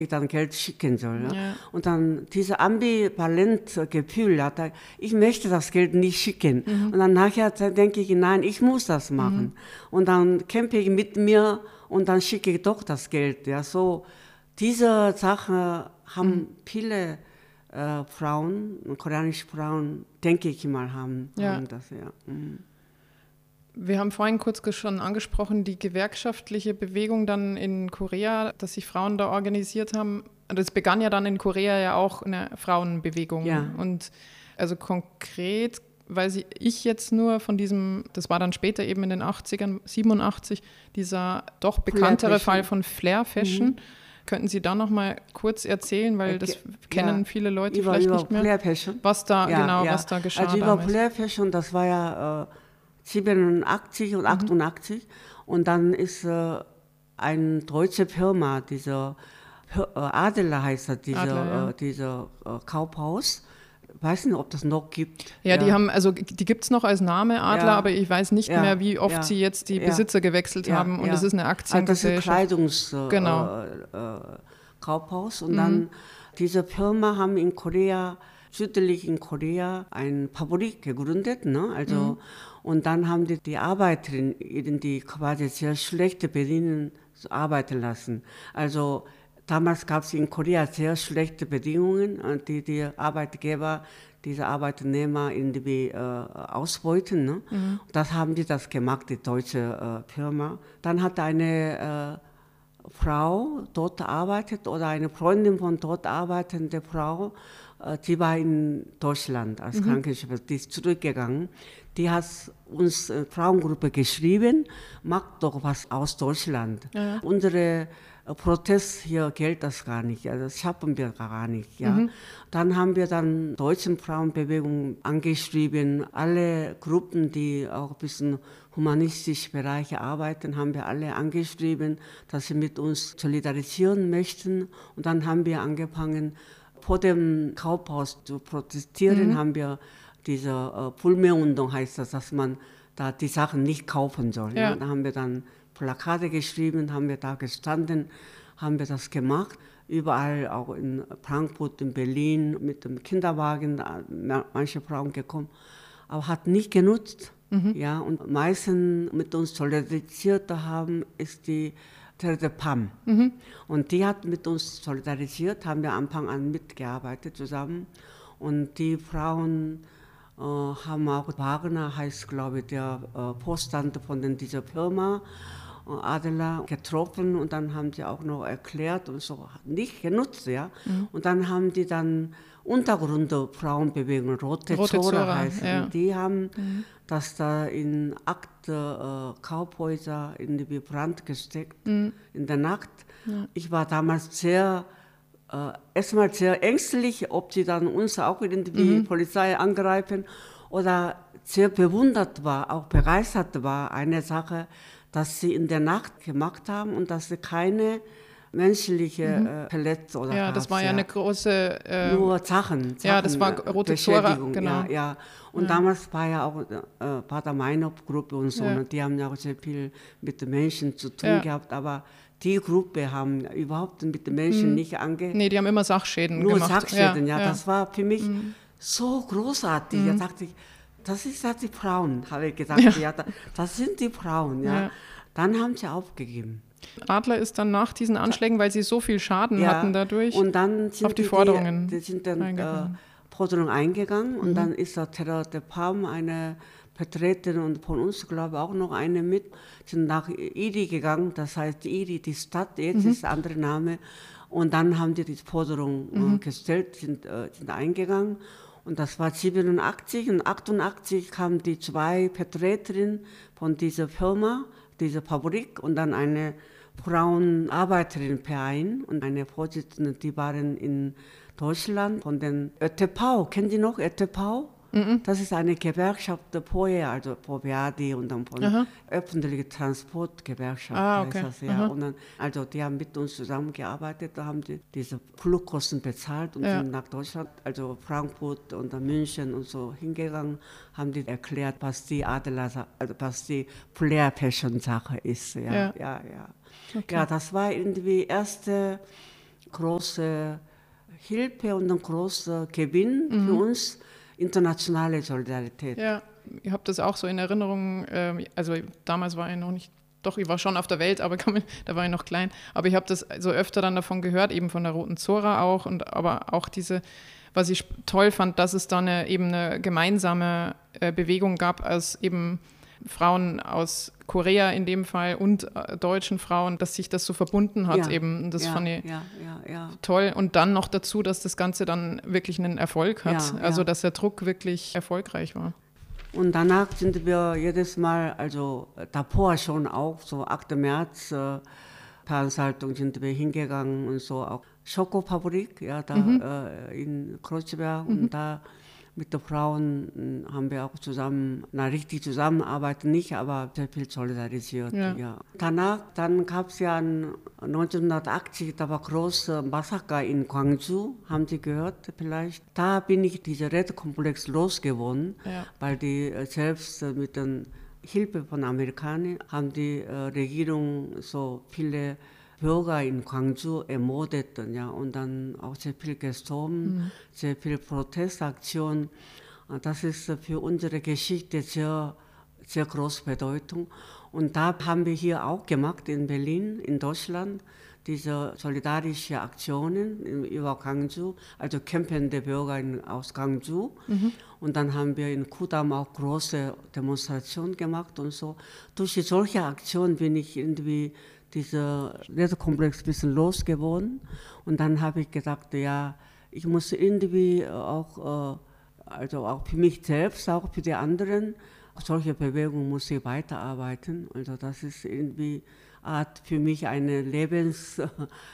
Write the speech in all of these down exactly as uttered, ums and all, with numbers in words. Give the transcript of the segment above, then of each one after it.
ich dann Geld schicken soll. Ja. Ja. Und dann diese ambivalente Gefühl, ja, da, ich möchte das Geld nicht schicken. Mhm. Und dann nachher denke ich, nein, ich muss das machen. Mhm. Und dann kämpfe ich mit mir und dann schicke ich doch das Geld. Ja. So, diese Sache haben mhm. viele äh, Frauen, koreanische Frauen, denke ich mal, haben, ja. haben das. Ja. Mhm. Wir haben vorhin kurz schon angesprochen, die gewerkschaftliche Bewegung dann in Korea, dass sich Frauen da organisiert haben. Das begann ja dann in Korea ja auch eine Frauenbewegung. Ja. Und also konkret weiß ich jetzt nur von diesem, das war dann später eben in den achtzigern, siebenundachtzig, dieser doch bekanntere Fall von Flair Fashion. Mhm. Könnten Sie da noch mal kurz erzählen, weil das okay. kennen ja. viele Leute über, vielleicht über nicht mehr. Flair Fashion. Was da ja, genau, ja. was da geschah Also über damals. Flair Fashion, das war ja äh, siebenundachtzig und achtundachtzig. Mhm. Und dann ist äh, eine deutsche Firma, dieser äh, Adler heißt das, dieser, Adler, ja. äh, dieser äh, Kaufhaus. Ich weiß nicht, ob das noch gibt. Ja, ja. die haben, also die gibt es noch als Name Adler, ja. aber ich weiß nicht ja. mehr, wie oft ja. sie jetzt die ja. Besitzer gewechselt ja. haben. Und ja. es ist eine Aktiengesellschaft. Also das ist ein Kleidungs- genau. äh, äh, Kaufhaus. Und mhm. dann diese Firma haben in Korea, südlich in Korea, eine Fabrik gegründet. Ne? Also, mhm. Und dann haben die die Arbeiterinnen, die quasi sehr schlechte Bedingungen arbeiten lassen. Also damals gab es in Korea sehr schlechte Bedingungen, die die Arbeitgeber, diese Arbeitnehmer irgendwie äh, ausbeuten. Ne? Mhm. Das haben die das gemacht, die deutsche äh, Firma. Dann hat eine äh, Frau dort arbeitet oder eine Freundin von dort arbeitende Frau, äh, die war in Deutschland als mhm. Krankenschwester, die ist zurückgegangen. Die hat uns eine Frauengruppe geschrieben, macht doch was aus Deutschland. Ja. Unsere Protest hier gilt das gar nicht, also das schaffen wir gar nicht. Ja. Mhm. Dann haben wir dann deutsche Frauenbewegung angeschrieben, alle Gruppen, die auch ein bisschen humanistische Bereiche arbeiten, haben wir alle angeschrieben, dass sie mit uns solidarisieren möchten. Und dann haben wir angefangen, vor dem Kaufhaus zu protestieren, mhm. haben wir diese äh, Pulme-Undung heißt das, dass man da die Sachen nicht kaufen soll. Ja. Ja. Da haben wir dann Plakate geschrieben, haben wir da gestanden, haben wir das gemacht. Überall, auch in Frankfurt, in Berlin, mit dem Kinderwagen, manche Frauen gekommen. Aber hat nicht genutzt. Mhm. Ja, und meistens mit uns solidarisiert haben, ist die Terre Pam. Mhm. Und die hat mit uns solidarisiert, haben wir am Anfang an mitgearbeitet zusammen. Und die Frauen äh, haben auch, Wagner heißt, glaube ich, der äh, Vorstand von den, dieser Firma, Adler, getroffen, und dann haben sie auch noch erklärt und so, nicht genutzt, ja. Mhm. Und dann haben die dann Untergründe Frauenbewegung, Rote, Rote Zora, Zora heißt, ja. Und die haben mhm. das da in Akte, äh, Kaufhäuser in die Brand gesteckt, mhm. in der Nacht. Ja. Ich war damals sehr, äh, erstmal sehr ängstlich, ob sie dann uns auch irgendwie mhm. Polizei angreifen, oder sehr bewundert war, auch begeistert war, eine Sache, dass sie in der Nacht gemacht haben und dass sie keine menschliche mhm. äh, Verletzung oder ja, das war ja, ja eine große äh, nur Sachen, Sachen, ja, das war Rote Zora, genau. Ja, ja. Und ja. damals war ja auch äh, Pater Meinhof-Gruppe und so, ja. und die haben ja auch sehr viel mit den Menschen zu tun ja. gehabt, aber die Gruppe haben überhaupt mit den Menschen mhm. nicht ange... Nee, die haben immer Sachschäden nur gemacht. Nur Sachschäden, ja, ja, ja. Das war für mich mhm. so großartig. Mhm. Da dachte ich, das ist ja die Frauen, habe ich gesagt. Ja. Ja, das sind die Frauen. Ja. Ja. Dann haben sie aufgegeben. Adler ist dann nach diesen Anschlägen, weil sie so viel Schaden ja. hatten dadurch, und dann sind auf die, die Forderungen die, die sind dann eingegangen. Äh, Forderungen eingegangen. Und mhm. dann ist der Terre de Pam eine Vertreterin und von uns, glaube ich, auch noch eine mit, sind nach Iri gegangen. Das heißt Iri, die Stadt, jetzt mhm. ist der andere Name. Und dann haben die die Forderung mhm. äh, gestellt, sind, äh, sind eingegangen. Und das war siebenundachtzig, und achtundachtzig kamen die zwei Vertreterinnen von dieser Firma, dieser Fabrik, und dann eine Frauenarbeiterinnenverein und eine Vorsitzende, die waren in Deutschland von den Ö T V. Kennen Sie noch Ö T V? Mhm. Das ist eine Gewerkschaft vorher, also vor Verdi und dann von Aha. öffentliche Transportgewerkschaft. Ah, okay. Das, ja. Und dann, also die haben mit uns zusammengearbeitet, da haben die diese Flugkosten bezahlt und ja. sind nach Deutschland, also Frankfurt und dann München und so hingegangen, haben die erklärt, was die Adler, also was die Flair Fashion Sache ist. Ja, ja, ja. Ja. Okay. Ja, das war irgendwie erste große Hilfe und ein großer Gewinn mhm. für uns, internationale Solidarität. Ja, ich habe das auch so in Erinnerung, äh, also damals war ich noch nicht, doch, ich war schon auf der Welt, aber kann man, da war ich noch klein, aber ich habe das so öfter dann davon gehört, eben von der Roten Zora auch, und aber auch diese, was ich toll fand, dass es da eine, eben eine gemeinsame äh, Bewegung gab, als eben Frauen aus Korea in dem Fall und äh, deutschen Frauen, dass sich das so verbunden hat ja, eben. Und das ja, fand ich ja, ja, ja. toll. Und dann noch dazu, dass das Ganze dann wirklich einen Erfolg hat. Ja, also ja. dass der Druck wirklich erfolgreich war. Und danach sind wir jedes Mal, also davor schon auch, so achter März äh, Veranstaltung sind wir hingegangen und so auch Schokofabrik, ja, da mhm. äh, in Kreuzberg mhm. und da mit den Frauen haben wir auch zusammen, na richtig zusammenarbeiten nicht, aber sehr viel solidarisiert. Ja. Ja. Danach, dann gab es ja neunzehnhundertachtzig, da war große Massaker in Gwangju, haben Sie gehört vielleicht? Da bin ich diesen Rätekomplex losgeworden, ja. weil die selbst mit der Hilfe von Amerikanern haben die äh, Regierung so viele Bürger in Gwangju ermordet, ja, und dann auch sehr viel gestorben, mhm. sehr viel Protestaktion. Das ist für unsere Geschichte sehr, sehr große Bedeutung. Und da haben wir hier auch gemacht in Berlin, in Deutschland, diese solidarische Aktionen über Gwangju, also campende Bürger in, aus Gwangju. Mhm. Und dann haben wir in Kudam auch große Demonstrationen gemacht und so. Durch solche Aktionen bin ich irgendwie dieser Rätekomplex ein bisschen losgeworden. Und dann habe ich gedacht, ja, ich muss irgendwie auch, also auch für mich selbst, auch für die anderen, solche Bewegungen muss ich weiterarbeiten. Also das ist irgendwie Art für mich eine Lebens,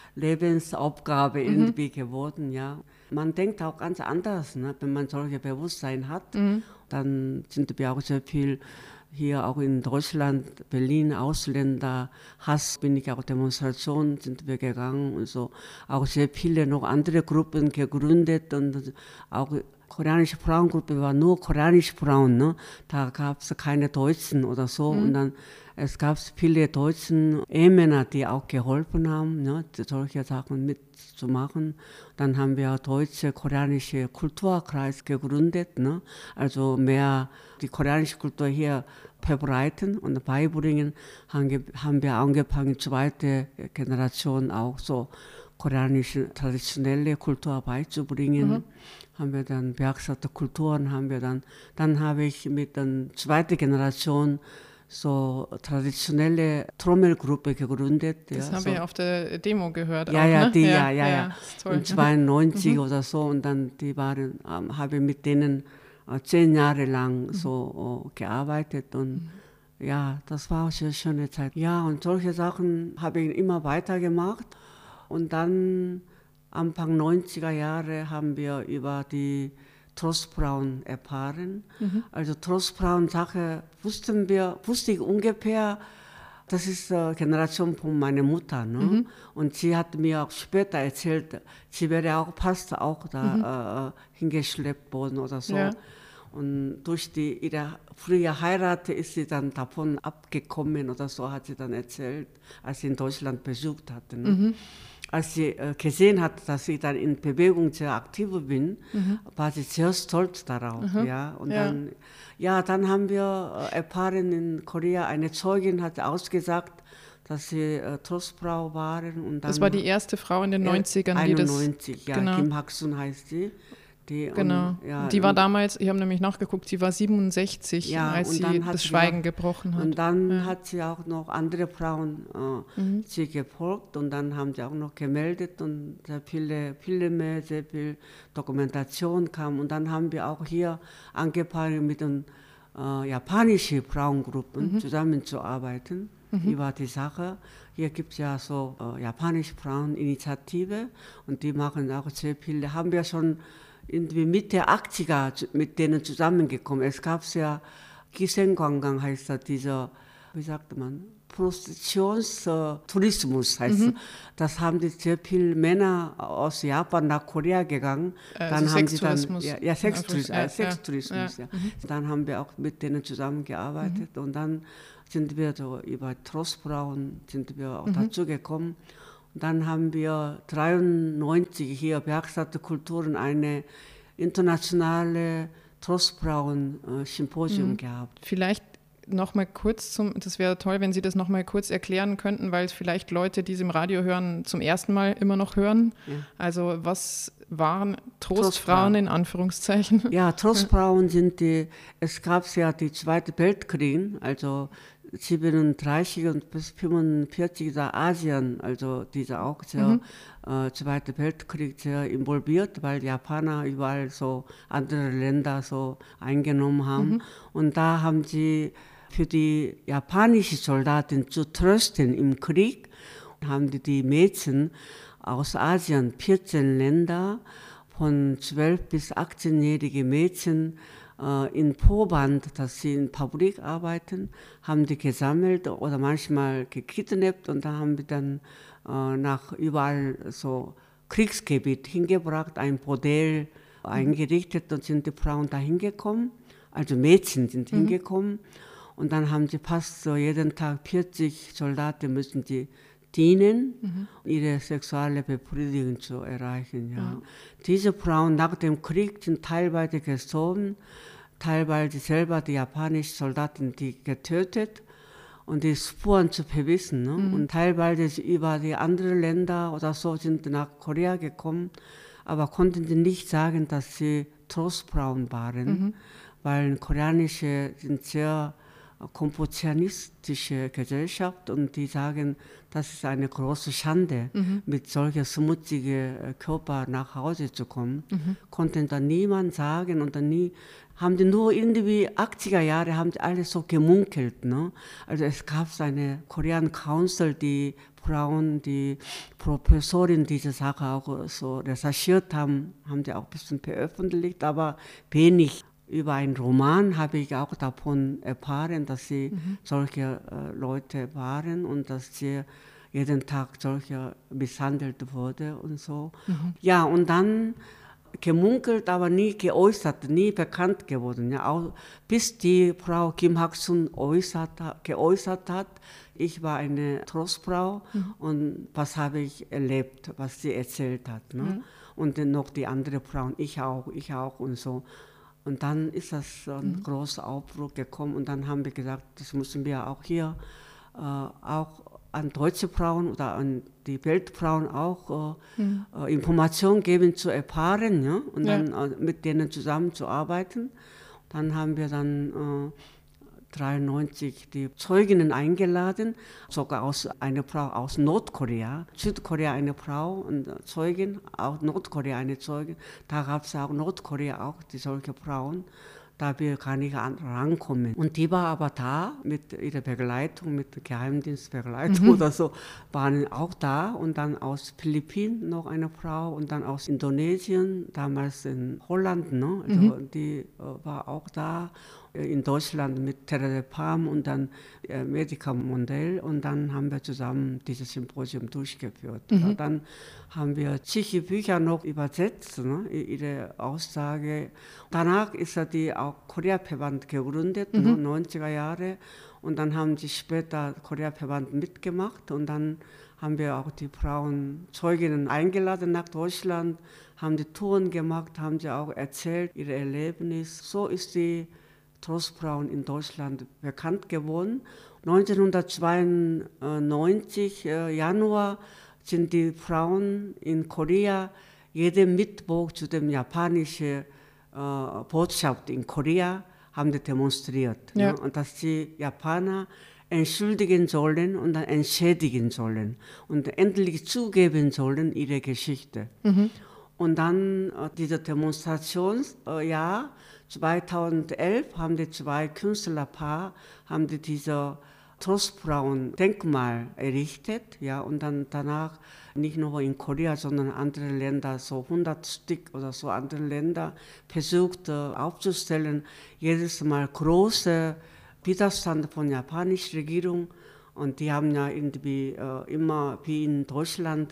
Lebensaufgabe mhm. irgendwie geworden, ja. Man denkt auch ganz anders, ne? Wenn man solche Bewusstsein hat, mhm. dann sind wir auch sehr viel hier auch in Deutschland, Berlin, Ausländer, Hass, bin ich auch Demonstrationen, sind wir gegangen und so. Auch sehr viele noch andere Gruppen gegründet und auch koreanische Frauengruppe war nur koreanische Frauen, ne? Da gab es keine Deutschen oder so. Mhm. Und dann es gab viele deutsche Ehemänner, die auch geholfen haben, ne? Solche Sachen mitzumachen. Dann haben wir deutsche koreanische Kulturkreis gegründet, ne? Also mehr die koreanische Kultur hier verbreiten und beibringen, haben wir angefangen, zweite Generation auch so koreanische traditionelle Kultur beizubringen. Mhm. Haben wir dann Werkstatt der Kulturen, haben wir dann, dann habe ich mit der zweiten Generation so traditionelle Trommelgruppe gegründet. Das ja, haben so. wir auf der Demo gehört. Ja, auch, ja, ne? die, ja, ja, ja, ja. ja. In zweiundneunzig mhm. oder so und dann die waren, ähm, habe mit denen äh, zehn Jahre lang mhm. so äh, gearbeitet und mhm. ja, das war auch eine schöne Zeit. Ja, und solche Sachen habe ich immer weitergemacht und dann Anfang neunziger Jahre haben wir über die Trostfrauen erfahren. Mhm. Also Trostfrauen-Sache wussten wir, wusste ich ungefähr, das ist die Generation von meiner Mutter. Ne? Mhm. Und sie hat mir auch später erzählt, sie wäre auch fast auch da mhm. äh, hingeschleppt worden oder so. Ja. Und durch die, ihre frühe Heirat ist sie dann davon abgekommen oder so, hat sie dann erzählt, als sie in Deutschland besucht hatte. Ne? Mhm. Als sie äh, gesehen hat, dass ich dann in Bewegung sehr aktiv bin, mhm. war sie sehr stolz darauf. Mhm. Ja. Und ja. Dann, ja, dann haben wir äh, erfahren, in Korea eine Zeugin hat ausgesagt, dass sie äh, Trostfrau waren. Und dann, das war die erste Frau in den neunzigern, die das... einundneunzig, ja, genau. Kim Hak-sun heißt sie. Die, genau, und, ja, die war damals, ich habe nämlich nachgeguckt, sie war siebenundsechzig, ja, als sie das Schweigen auch, gebrochen hat. Und dann ja. hat sie auch noch andere Frauen äh, mhm. sie gefolgt und dann haben sie auch noch gemeldet und sehr viele Filme, sehr viel Dokumentation kam. Und dann haben wir auch hier angefangen mit den äh, japanischen Frauengruppen mhm. zusammenzuarbeiten. Mhm. Über die Sache. Hier gibt es ja so äh, japanische Fraueninitiative und die machen auch sehr viele, haben wir schon in die Mitte achtziger mit denen zusammengekommen. Es gab ja Gisengangang heißt das, dieser, wie sagt man, Prostitutionstourismus heißt mhm. das. Haben die sehr viele Männer aus Japan nach Korea gegangen. Also dann haben sie dann Sextourismus. ja, ja Sextourismus, ja, äh, Sextourismus, ja. ja. Mhm. Dann haben wir auch mit denen zusammengearbeitet mhm. und dann sind wir so über Trostfrauen sind wir auch mhm. dazu gekommen. Dann haben wir dreiundneunzig hier Bergstadter Kulturen eine internationale Trostfrauen-Symposium mhm. gehabt. Vielleicht noch mal kurz zum, das wäre toll, wenn Sie das noch mal kurz erklären könnten, weil es vielleicht Leute, die es im Radio hören, zum ersten Mal immer noch hören. Ja. Also was waren Trostfrauen, Trostfrauen in Anführungszeichen? Ja, Trostfrauen sind die, es gab ja die Zweite Weltkrieg, also siebenunddreißig und bis fünfundvierzig da Asien, also diese auch sehr mhm. äh, Zweite Weltkrieg sehr involviert, weil die Japaner überall so andere Länder so eingenommen haben. Mhm. Und da haben sie für die japanischen Soldaten zu trösten im Krieg, haben die, die Mädchen aus Asien, vierzehn Länder, von zwölf bis achtzehnjährige Mädchen äh, in Proband, dass sie in Fabrik arbeiten, haben die gesammelt oder manchmal gekidnappt und da haben wir dann äh, nach überall so Kriegsgebiet hingebracht, ein Bordell mhm. eingerichtet und sind die Frauen da hingekommen, also Mädchen sind mhm. hingekommen und dann haben sie fast so jeden Tag vierzig Soldaten müssen die dienen, mhm. ihre sexuelle Befriedigung zu erreichen. Ja. Ja. Diese Frauen nach dem Krieg sind teilweise gestorben, teilweise selber die japanischen Soldaten die getötet und die Spuren zu verwissen. Ne? Mhm. Und teilweise über die anderen Länder oder so sind nach Korea gekommen, aber konnten sie nicht sagen, dass sie Trostfrauen waren, mhm. weil koreanische sind sehr konfuzianistische Gesellschaft und die sagen, das ist eine große Schande, mhm. mit solcher schmutzigen Körper nach Hause zu kommen. Mhm. Konnten da niemand sagen und dann nie, haben die nur irgendwie achtziger Jahre haben die alle so gemunkelt. Ne? Also es gab eine Korean Council, die Frauen, die Professorin diese Sache auch so recherchiert haben, haben die auch ein bisschen veröffentlicht, aber wenig. Über einen Roman habe ich auch davon erfahren, dass sie mhm. solche äh, Leute waren und dass sie jeden Tag solche misshandelt wurde und so. Mhm. Ja, und dann gemunkelt, aber nie geäußert, nie bekannt geworden. Ja, auch bis die Frau Kim Hak-sun äußert, geäußert hat, ich war eine Trostfrau mhm. und was habe ich erlebt, was sie erzählt hat. Ne? Mhm. Und dann noch die anderen Frauen, ich auch, ich auch und so. Und dann ist das so ein mhm. großer Aufbruch gekommen und dann haben wir gesagt, das müssen wir auch hier äh, auch an deutsche Frauen oder an die Weltfrauen auch äh, mhm. äh, Informationen geben zu erfahren, ja? Und ja. dann äh, mit denen zusammenzuarbeiten. Dann haben wir dann äh, dreiundneunzig die Zeuginnen eingeladen, sogar aus einer Frau aus Nordkorea, Südkorea eine Frau und Zeugin, auch Nordkorea eine Zeugin. Da gab es auch Nordkorea auch die solche Frauen, da wir gar nicht rankommen. Und die war aber da mit ihrer Begleitung, mit Geheimdienstbegleitung mhm. oder so, waren auch da und dann aus Philippinen noch eine Frau und dann aus Indonesien, damals in Holland, ne? Also mhm. die äh, war auch da. In Deutschland mit Terre Palm und dann äh, Medica Mondel und dann haben wir zusammen dieses Symposium durchgeführt. Mhm. Ja, dann haben wir zig Bücher noch übersetzt, ne, ihre Aussage. Danach ist ja die auch Korea-Verband gegründet, mhm. ne, neunziger Jahre und dann haben sie später Korea-Verband mitgemacht und dann haben wir auch die Frauen Zeuginnen eingeladen nach Deutschland, haben die Touren gemacht, haben sie auch erzählt, ihr Erlebnis. So ist die Trostfrauen in Deutschland bekannt geworden. neunzehnhundertzweiundneunzig äh, Januar sind die Frauen in Korea jeden Mittwoch zu dem japanischen äh, Botschaft in Korea haben die demonstriert. Ja. Ne? Und dass die Japaner entschuldigen sollen und dann entschädigen sollen und endlich zugeben sollen ihre Geschichte. Mhm. Und dann äh, diese Demonstrationsjahr äh, zweitausendelf haben die zwei Künstlerpaar haben die diese Trostfrauen-Denkmal errichtet, ja, und dann danach nicht nur in Korea, sondern andere Länder, so hundert Stück oder so andere Länder versucht äh, aufzustellen, jedes Mal große Widerstand von der japanischen Regierung und die haben ja irgendwie äh, immer wie in Deutschland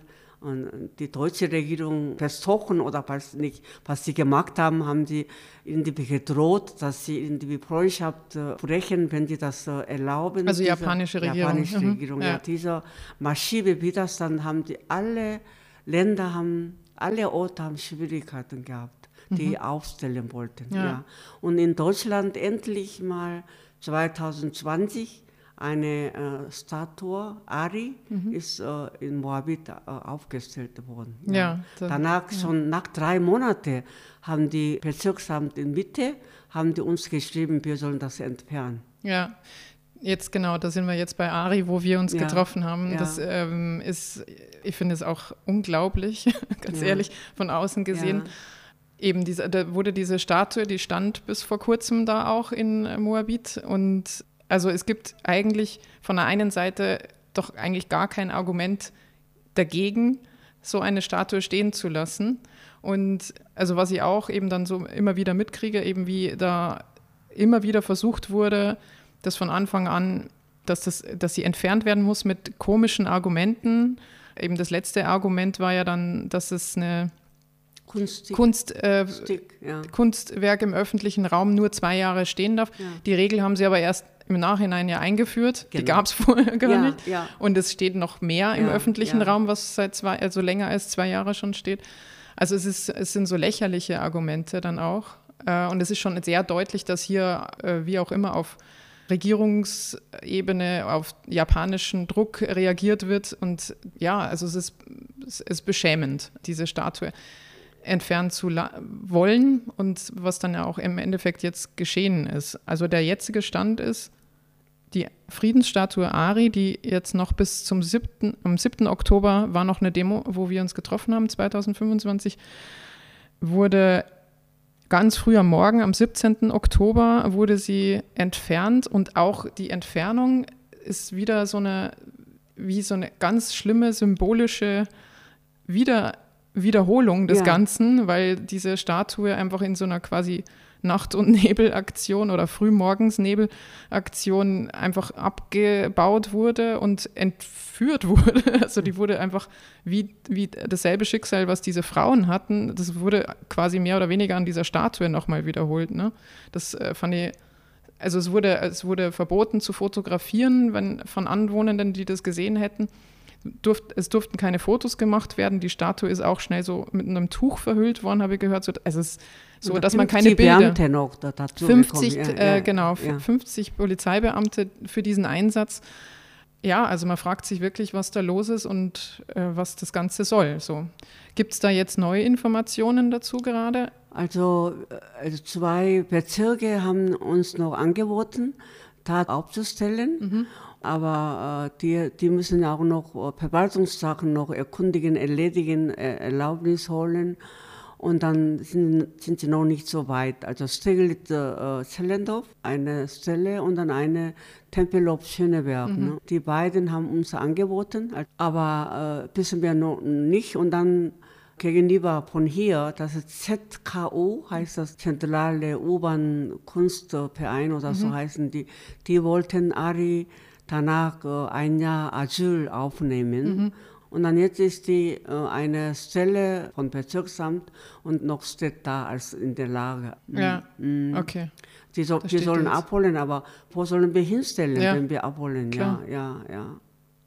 Und die deutsche Regierung verstochen oder weiß nicht, was sie gemacht haben, haben sie irgendwie gedroht, dass sie in die Freundschaft äh, brechen, wenn sie das äh, erlauben. Also diese, japanische Regierung. Japanische mhm. Regierung, ja. ja. Dieser massive Widerstand haben die alle Länder haben, alle Orte haben Schwierigkeiten gehabt, die mhm. aufstellen wollten. Ja. Ja. Und in Deutschland endlich mal zwanzig zwanzig eine äh, Statue, Ari, mhm. ist äh, in Moabit äh, aufgestellt worden. Ja. Ja, das, Danach, ja. schon nach drei Monaten, haben die Bezirksamt in Mitte, haben die uns geschrieben, wir sollen das entfernen. Ja, jetzt genau, da sind wir jetzt bei Ari, wo wir uns ja. getroffen haben. Ja. Das ähm, ist, ich finde es auch unglaublich, ganz ja. ehrlich, von außen gesehen. Ja. Eben diese, da wurde diese Statue, die stand bis vor kurzem da auch in Moabit und also es gibt eigentlich von der einen Seite doch eigentlich gar kein Argument dagegen, so eine Statue stehen zu lassen. Und also was ich auch eben dann so immer wieder mitkriege, eben wie da immer wieder versucht wurde, das von Anfang an, dass, das, dass sie entfernt werden muss mit komischen Argumenten. Eben das letzte Argument war ja dann, dass es eine Kunstig. Kunst, äh, Stick, ja. Kunstwerk im öffentlichen Raum nur zwei Jahre stehen darf. Ja. Die Regel haben sie aber erst im Nachhinein ja eingeführt. Genau. Die gab es vorher gar ja, nicht. Ja. Und es steht noch mehr im ja, öffentlichen ja. Raum, was seit zwei, also länger als zwei Jahre schon steht. Also es, ist, es sind so lächerliche Argumente dann auch. Äh, und es ist schon sehr deutlich, dass hier, äh, wie auch immer, auf Regierungsebene, auf japanischen Druck reagiert wird. Und ja, also es ist, es ist beschämend, diese Statue entfernen zu la- wollen und was dann ja auch im Endeffekt jetzt geschehen ist. Also der jetzige Stand ist, die Friedensstatue Ari, die jetzt noch bis zum siebten am siebten Oktober war noch eine Demo, wo wir uns getroffen haben, zwanzig fünfundzwanzig, wurde ganz früh am Morgen, am siebzehnten Oktober, wurde sie entfernt und auch die Entfernung ist wieder so eine, wie so eine ganz schlimme symbolische Wieder Wiederholung des ja. Ganzen, weil diese Statue einfach in so einer quasi Nacht- und Nebelaktion oder Frühmorgens-Nebelaktion einfach abgebaut wurde und entführt wurde. Also die wurde einfach wie, wie dasselbe Schicksal, was diese Frauen hatten, das wurde quasi mehr oder weniger an dieser Statue nochmal wiederholt. Ne? Das äh, fand ich, also es wurde, es wurde verboten zu fotografieren, wenn von Anwohnenden, die das gesehen hätten. Durft, es durften keine Fotos gemacht werden. Die Statue ist auch schnell so mit einem Tuch verhüllt worden, habe ich gehört. So, also es ist so, dass man keine Bilder... Beamte noch dazu fünfzig, bekommen. Ja, äh, ja, genau, ja. fünfzig Polizeibeamte für diesen Einsatz. Ja, also man fragt sich wirklich, was da los ist und äh, was das Ganze soll. So. Gibt es da jetzt neue Informationen dazu gerade? Also, also zwei Bezirke haben uns noch angeboten, Tat aufzustellen. Mhm. Aber äh, die, die müssen auch noch äh, Verwaltungssachen noch erkundigen, erledigen, äh, Erlaubnis holen. Und dann sind, sind sie noch nicht so weit. Also Steglitz äh, Zellendorf, eine Stelle und dann eine Tempelhof Schöneberg. Mhm. Ne? Die beiden haben uns angeboten, aber äh, wissen wir noch nicht. Und dann gegenüber von hier, das ist Z K O, heißt das Zentrale U-Bahn Kunstverein oder mhm. so heißen die, die wollten Ari danach äh, ein Jahr Asyl aufnehmen. Mhm. Und dann jetzt ist die äh, eine Stelle von Bezirksamt und noch steht da als in der Lage. Ja, mhm. okay. Die, so, die sollen jetzt. abholen, aber wo sollen wir hinstellen, ja. wenn wir abholen? Klar. Ja, ja, ja.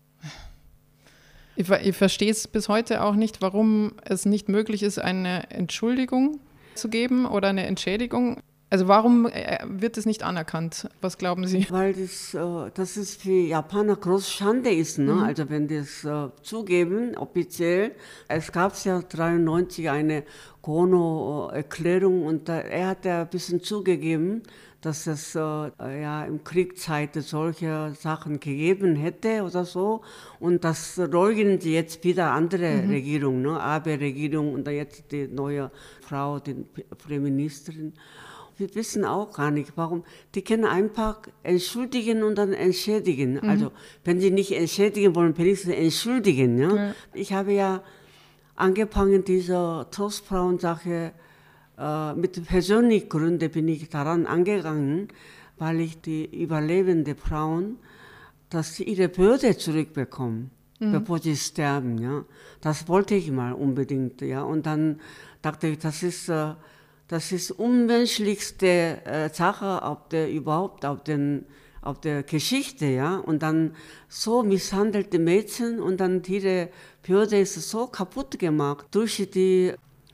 Ich, ich verstehe es bis heute auch nicht, warum es nicht möglich ist, eine Entschuldigung zu geben oder eine Entschädigung. Also warum wird es nicht anerkannt? Was glauben Sie? Weil das, äh, das ist für Japaner große Schande ist. Ne? Mhm. Also wenn die es äh, zugeben, offiziell. Es gab ja dreiundneunzig eine Kono-Erklärung und da, er hat ja ein bisschen zugegeben, dass es äh, ja im Kriegszeit solche Sachen gegeben hätte oder so. Und das leugnen sie jetzt wieder andere mhm. Regierung, ne? Abe-Regierung und jetzt die neue Frau, die Premierministerin. Wir wissen auch gar nicht, warum. Die können einfach entschuldigen und dann entschädigen. Mhm. Also wenn sie nicht entschädigen wollen, wenigstens entschuldigen. Ja? Ja. Ich habe ja angefangen, diese Trostfrauen-Sache äh, mit persönlichen Gründen bin ich daran angegangen, weil ich die überlebenden Frauen, dass sie ihre Würde zurückbekommen. mhm. bevor sie sterben. Ja. Das wollte ich mal unbedingt. Ja. Und dann dachte ich, das ist, äh, das ist unmenschlichste äh, Sache auf der, überhaupt auf, den, auf der Geschichte. Ja. Und dann so misshandelte Mädchen und dann ihre Würde ist so kaputt gemacht durch die,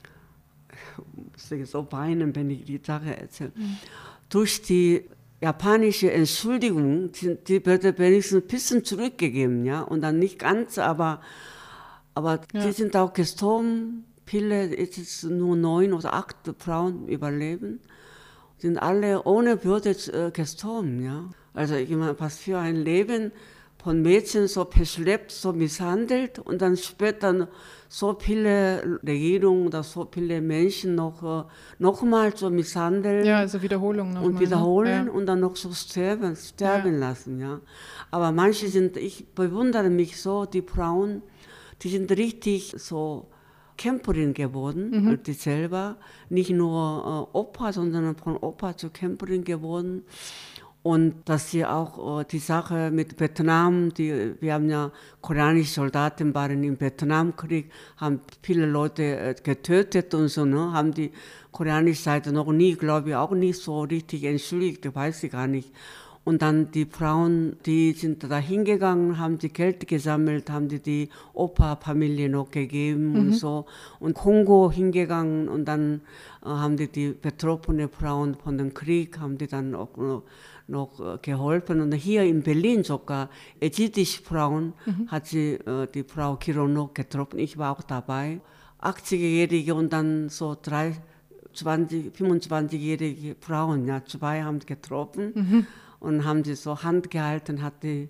ich muss so weinen, wenn ich die Sache erzähle, mhm. durch die japanische Entschuldigung, die, die wird wenigstens ein bisschen zurückgegeben, ja, und dann nicht ganz, aber, aber ja. die sind auch gestorben. Viele, jetzt ist nur neun oder acht Frauen überleben, sind alle ohne Würde äh, gestorben, ja. Also ich meine, was für ein Leben von Mädchen so verschleppt, so misshandelt und dann später so viele Regierungen oder so viele Menschen noch, äh, noch mal so misshandeln. Ja, also Wiederholung noch Und mal, wiederholen ne? und dann noch so sterben, sterben ja. lassen, ja. Aber manche sind, ich bewundere mich so, die Frauen, die sind richtig so Camperin geworden, mhm. die selber, nicht nur äh, Opa, sondern von Opa zu Camperin geworden. Und dass sie auch äh, die Sache mit Vietnam, die, wir haben ja koreanische Soldaten waren im Vietnamkrieg, haben viele Leute äh, getötet und so, ne, haben die koreanische Seite noch nie, glaube ich, auch nicht so richtig entschuldigt, weiß ich gar nicht. Und dann die Frauen, die sind da hingegangen, haben die Geld gesammelt, haben die die Opa-Familie noch gegeben mhm. und so. Und Kongo hingegangen und dann äh, haben die die betroffenen Frauen von dem Krieg, haben die dann auch noch, noch geholfen. Und hier in Berlin sogar, ägyptische Frauen, mhm. hat sie äh, die Frau Kirono getroffen. Ich war auch dabei. achtzigjährige und dann so drei, zwanzig, fünfundzwanzigjährige Frauen, ja, zwei haben getroffen. Mhm. Und haben sie so Hand gehalten, hat die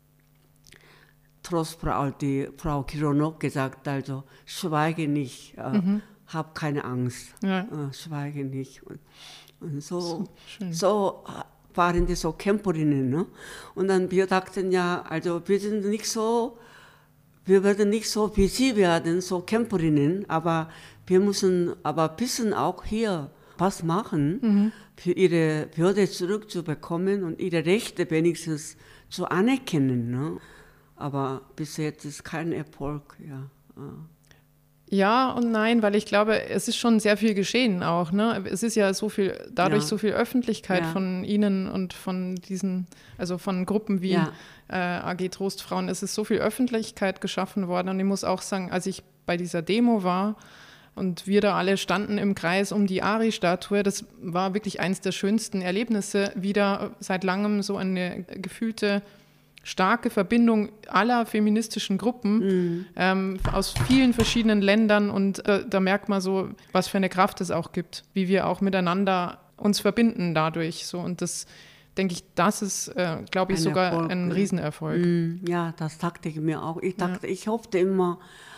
Trostfrau, die Frau Kirono gesagt, also schweige nicht, äh, mhm. hab keine Angst, ja. äh, schweige nicht. Und, und so, so, so waren die so Camperinnen. Ne? Und dann wir dachten ja, also wir sind nicht so, wir werden nicht so wie sie werden, so Camperinnen, aber wir müssen aber ein bisschen auch hier was machen, mhm. für ihre Würde zurückzubekommen und ihre Rechte wenigstens zu anerkennen. Ne? Aber bis jetzt ist kein Erfolg. Ja. Ja und nein, weil ich glaube, es ist schon sehr viel geschehen auch. Ne? Es ist ja so viel, dadurch ja. so viel Öffentlichkeit ja. von Ihnen und von diesen, also von Gruppen wie ja. äh, A G Trostfrauen, es ist so viel Öffentlichkeit geschaffen worden. Und ich muss auch sagen, als ich bei dieser Demo war, und wir da alle standen im Kreis um die Ari-Statue. Das war wirklich eines der schönsten Erlebnisse. Wieder seit langem so eine gefühlte, starke Verbindung aller feministischen Gruppen mhm. ähm, aus vielen verschiedenen Ländern. Und äh, da merkt man so, was für eine Kraft es auch gibt, wie wir auch miteinander uns verbinden dadurch. So. Und das, denke ich, das ist, äh, glaube ich, ein sogar Erfolg, ein Riesenerfolg. Mhm. Ja, das dachte ich mir auch. Ich dachte, ja. ich hoffte immer,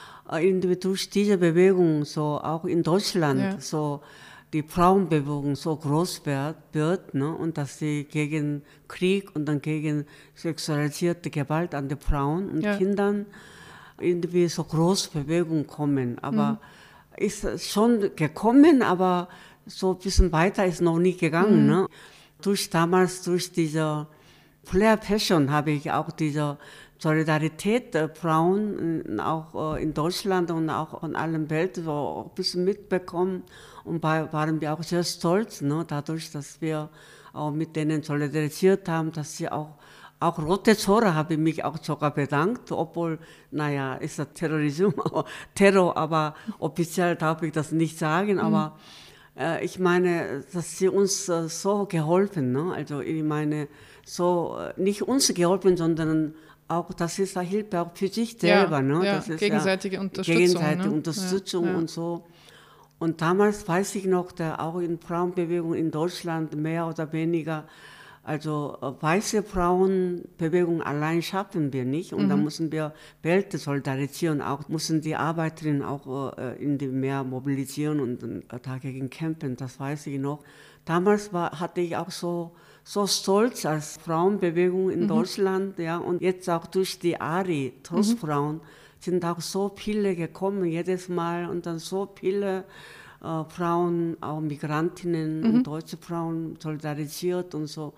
durch diese Bewegung, so auch in Deutschland, ja. so die Frauenbewegung so groß wird, wird ne, und dass sie gegen Krieg und dann gegen sexualisierte Gewalt an den Frauen und ja. Kindern irgendwie so groß Bewegung kommen. Aber mhm. ist schon gekommen, aber so ein bisschen weiter ist noch nicht gegangen. Mhm. Ne? Durch damals, durch diese Flair Fashion habe ich auch diese Solidarität der Frauen auch in Deutschland und auch in allen Welt so ein bisschen mitbekommen und bei, waren wir auch sehr stolz, ne, dadurch, dass wir auch mit denen solidarisiert haben, dass sie auch, auch Rote Zora habe ich mich auch sogar bedankt, obwohl, naja, ist das Terrorismus, Terror, aber offiziell darf ich das nicht sagen, mhm. aber äh, ich meine, dass sie uns äh, so geholfen, ne, also ich meine, so nicht uns geholfen, sondern auch, das ist eine Hilfe auch für sich selber. Ja, ne? Ja, das ist gegenseitige ja Unterstützung. Gegenseitige ne? Unterstützung ja, ja. und so. Und damals weiß ich noch, der, auch in Frauenbewegung in Deutschland mehr oder weniger, also äh, weiße Frauenbewegung allein schaffen wir nicht. Und mhm. da müssen wir Welt solidarisieren, auch müssen die Arbeiterinnen auch äh, in die mehr mobilisieren und äh, dagegen kämpfen, das weiß ich noch. Damals war, hatte ich auch so so stolz als Frauenbewegung in mhm. Deutschland, ja, und jetzt auch durch die Ari, Trostfrauen, mhm. sind auch so viele gekommen jedes Mal und dann so viele äh, Frauen, auch Migrantinnen mhm. und deutsche Frauen solidarisiert und so.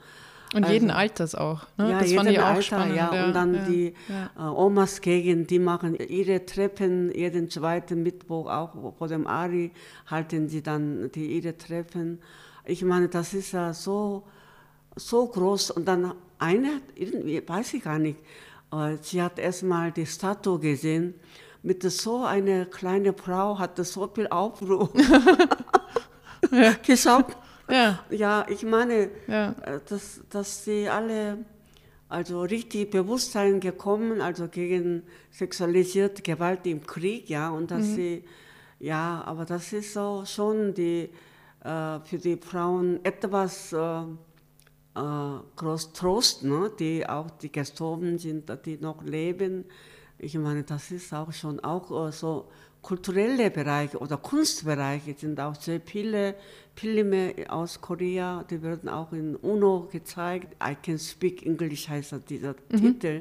Und also, jeden Alters auch. Ne? Ja, das fand ich auch Alter, spannend. Ja. Ja, und dann ja, die ja. äh, Omas gegen, die machen ihre Treffen, jeden zweiten Mittwoch auch vor dem Ari halten sie dann die ihre Treffen. Ich meine, das ist ja so, so groß. Und dann eine, irgendwie, weiß ich gar nicht, äh, sie hat erstmal die Statue gesehen, mit so einer kleinen Frau hatte so viel Aufruhr Ja. geschaut. Ja. Ja, ich meine, Ja. äh, dass, dass sie alle also richtig Bewusstsein gekommen, also gegen sexualisierte Gewalt im Krieg, ja, und dass Mhm. sie, ja, aber das ist so schon die, äh, für die Frauen etwas äh, äh, groß Trost, ne, die auch, die gestorben sind, die noch leben. Ich meine, das ist auch schon auch äh, so kulturelle Bereiche oder Kunstbereiche sind auch sehr viele Filme aus Korea, die werden auch in UNO gezeigt. I Can Speak English heißt dieser mhm. Titel.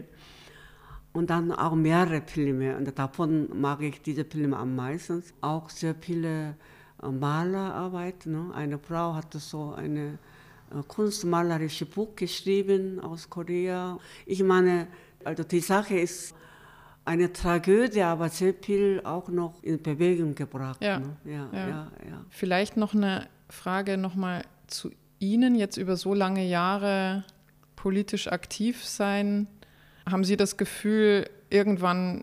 Und dann auch mehrere Filme. Und davon mag ich diese Filme am meisten. Auch sehr viele äh, Malerarbeit. Ne? Eine Frau hatte so eine äh, kunstmalerische Buch geschrieben aus Korea. Ich meine, also die Sache ist eine Tragödie, aber sehr viel auch noch in Bewegung gebracht. Ja. Ne? Ja, Ja. Ja, ja. Vielleicht noch eine Frage nochmal zu Ihnen, jetzt über so lange Jahre politisch aktiv sein. Haben Sie das Gefühl, irgendwann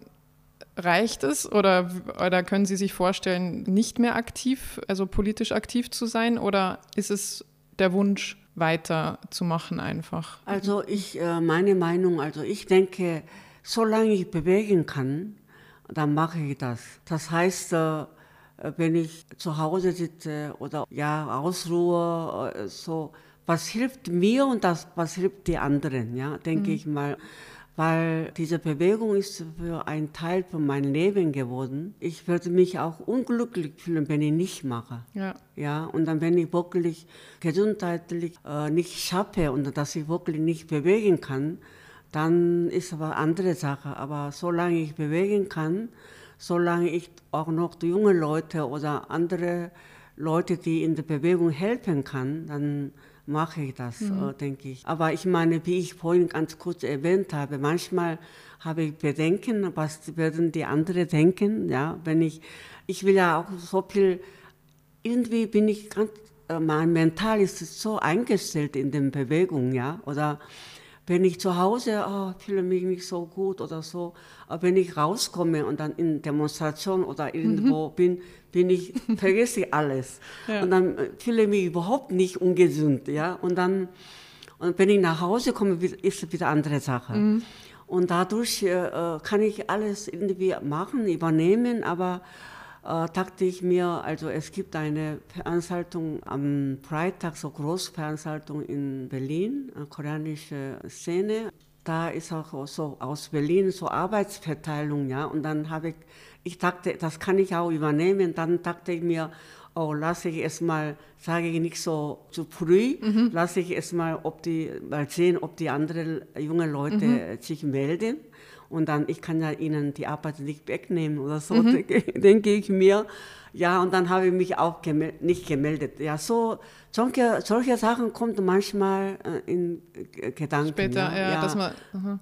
reicht es oder, oder können Sie sich vorstellen, nicht mehr aktiv, also politisch aktiv zu sein, oder ist es der Wunsch, weiterzumachen einfach? Also ich, äh, meine Meinung, also ich denke, solange ich bewegen kann, dann mache ich das. Das heißt, äh, wenn ich zu Hause sitze oder ja, ausruhe, äh, so, was hilft mir und das, was hilft die anderen, ja, denke mhm. ich mal. Weil diese Bewegung ist für einen Teil von meinem Leben geworden. Ich würde mich auch unglücklich fühlen, wenn ich nicht mache. Ja. Ja, und dann, wenn ich wirklich gesundheitlich äh, nicht schaffe und dass ich wirklich nicht bewegen kann, dann ist aber eine andere Sache. Aber solange ich bewegen kann, solange ich auch noch die jungen Leute oder andere Leute, die in der Bewegung helfen kann, dann mache ich das, mhm. äh, denke ich. Aber ich meine, wie ich vorhin ganz kurz erwähnt habe, manchmal habe ich Bedenken, was werden die anderen denken, ja, wenn ich, ich will ja auch so viel, irgendwie bin ich ganz, äh, mein Mental ist so eingestellt in den Bewegungen, ja, oder wenn ich zu Hause oh, fühle mich nicht so gut oder so, aber wenn ich rauskomme und dann in Demonstration oder irgendwo mhm. bin, bin ich, vergesse ich alles. Ja. Und dann fühle ich mich überhaupt nicht ungesund. Ja? Und dann, und wenn ich nach Hause komme, ist es wieder eine andere Sache. Mhm. Und dadurch äh, kann ich alles irgendwie machen, übernehmen, aber äh, dachte ich mir, also es gibt eine Veranstaltung am Freitag, so Großveranstaltung in Berlin, eine koreanische Szene. Da ist auch so aus Berlin so Arbeitsverteilung, ja. Und dann habe ich, ich dachte, das kann ich auch übernehmen. Dann dachte ich mir, oh, lasse ich erstmal, sage ich nicht so zu früh, mhm. lasse ich erstmal, ob die, mal sehen, ob die anderen jungen Leute mhm. sich melden. Und dann, ich kann ja ihnen die Arbeit nicht wegnehmen oder so, mhm. denke, denke ich mir. Ja, und dann habe ich mich auch gemel- nicht gemeldet. Ja, so, solche, solche Sachen kommen manchmal äh, in äh, Gedanken. Später, ja, ja, ja. Dass man,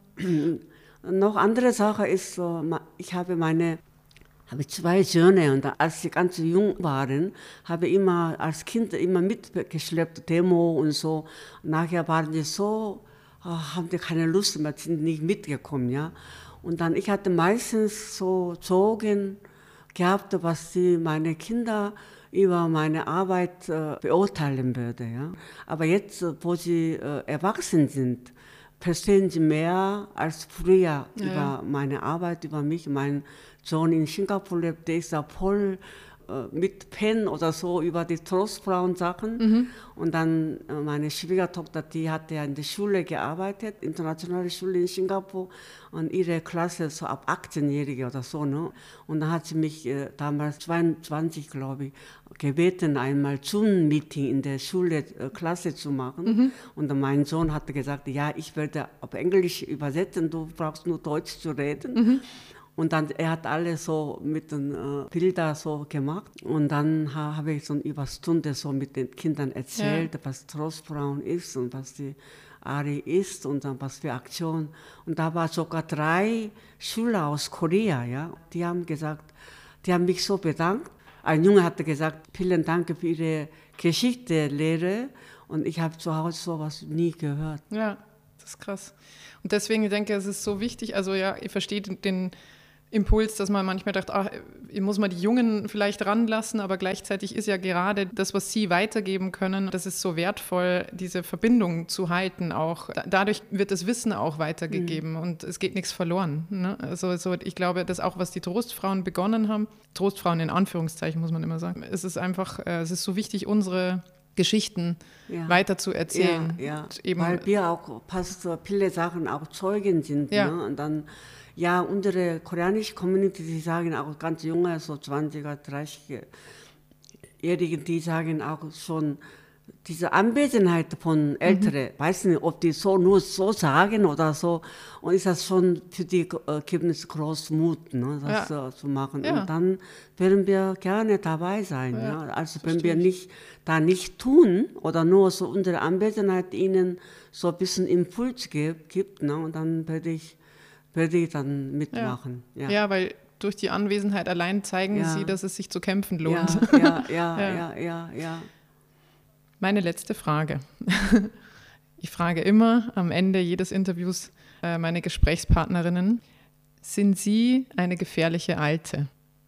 uh-huh. Noch andere Sache ist so, ich habe meine, habe zwei Söhne und als sie ganz jung waren, habe ich immer als Kind immer mitgeschleppt, Demo und so. Nachher waren die so, oh, haben die keine Lust mehr, sind nicht mitgekommen, ja. Und dann, ich hatte meistens so Sorgen gehabt, was die, meine Kinder über meine Arbeit äh, beurteilen würden, ja. Aber jetzt, wo sie äh, erwachsen sind, verstehen sie mehr als früher ja, über ja. meine Arbeit, über mich. Mein Sohn in Singapur lebt, der ist da voll mit Pen oder so über die Trostfrauen-Sachen. Mhm. Und dann meine Schwiegertochter, die hat ja in der Schule gearbeitet, internationale Schule in Singapur, und ihre Klasse so ab achtzehnjährige oder so. Ne? Und dann hat sie mich äh, damals zweiundzwanzig, glaube ich, gebeten, einmal Zoom-Meeting in der Schule, äh, Klasse zu machen. Mhm. Und dann mein Sohn hatte gesagt, ja, ich werde auf Englisch übersetzen, du brauchst nur Deutsch zu reden. Mhm. Und dann, er hat alles so mit den äh, Bildern so gemacht. Und dann ha, habe ich so über Stunde so mit den Kindern erzählt, ja. was Trostfrauen ist und was die Ari ist und dann was für Aktion. Und da war sogar drei Schüler aus Korea, ja, die haben gesagt, die haben mich so bedankt. Ein Junge hatte gesagt, vielen Dank für Ihre Geschichtslehre und ich habe zu Hause sowas nie gehört. Ja, das ist krass. Und deswegen denke ich, es ist so wichtig, also ja, ihr versteht den Impuls, dass man manchmal dachte, ach, ich muss mal die Jungen vielleicht ranlassen, aber gleichzeitig ist ja gerade das, was sie weitergeben können, das ist so wertvoll, diese Verbindung zu halten auch. Dadurch wird das Wissen auch weitergegeben mhm. und es geht nichts verloren. Ne? Also so, ich glaube, das auch, was die Trostfrauen begonnen haben, Trostfrauen in Anführungszeichen muss man immer sagen, es ist einfach, es ist so wichtig, unsere Geschichten ja. weiter zu erzählen. Ja, ja. Eben, weil wir auch fast viele Sachen auch Zeugen sind. Ja. Ne? Und dann ja, unsere koreanische Community, die sagen auch ganz junge, so zwanziger, dreißigjährigen, die sagen auch schon, diese Anwesenheit von Älteren, mhm. weiß nicht, ob die so nur so sagen oder so, und ist das schon für die äh, gibt es großen Mut, ne, das ja. äh, zu machen. Ja. Und dann werden wir gerne dabei sein. Ja, ja. Also wenn wir nicht da nicht tun oder nur so unsere Anwesenheit ihnen so ein bisschen Impuls gibt, gibt ne, und dann werde ich würde ich dann mitmachen. Ja, ja. ja, weil durch die Anwesenheit allein zeigen ja. sie, dass es sich zu kämpfen lohnt. Ja, ja, ja, ja, ja, ja, ja. Meine letzte Frage. Ich frage immer am Ende jedes Interviews äh, meine Gesprächspartnerinnen, sind Sie eine gefährliche Alte?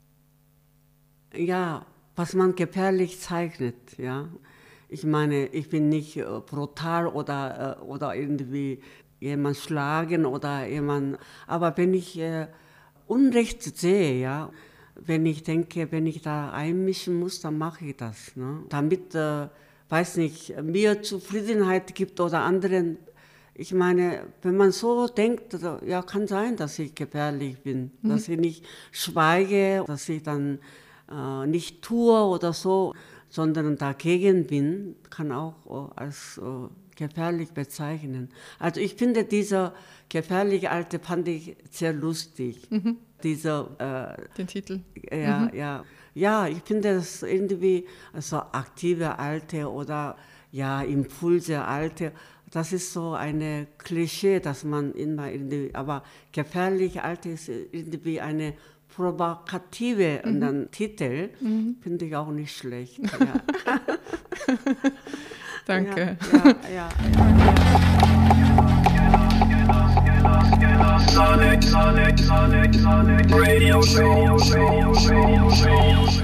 Ja, was man gefährlich zeichnet, ja. Ich meine, ich bin nicht äh, brutal oder, äh, oder irgendwie jemand schlagen oder jemand, aber wenn ich äh, Unrecht sehe, ja, wenn ich denke, wenn ich da einmischen muss, dann mache ich das, ne? Damit, äh, weiß nicht, mir Zufriedenheit gibt oder anderen. Ich meine, wenn man so denkt, ja, kann sein, dass ich gefährlich bin, mhm. dass ich nicht schweige, dass ich dann äh, nicht tue oder so, sondern dagegen bin, kann auch äh, als äh, gefährlich bezeichnen. Also ich finde, dieser gefährliche Alte fand ich sehr lustig. Mhm. Dieser, äh, Den Titel. Ja, mhm. ja. Ja, ich finde das irgendwie so aktive Alte oder ja, Impulse Alte. Das ist so eine Klischee, dass man immer irgendwie, aber gefährlich Alte ist irgendwie eine provokative mhm. und dann Titel, mhm. finde ich auch nicht schlecht. Ja. Danke. Ja, ja, ja. Sonic, Sonic, Sonic, Sonic, Radio Show, Show, Show, Show, Show.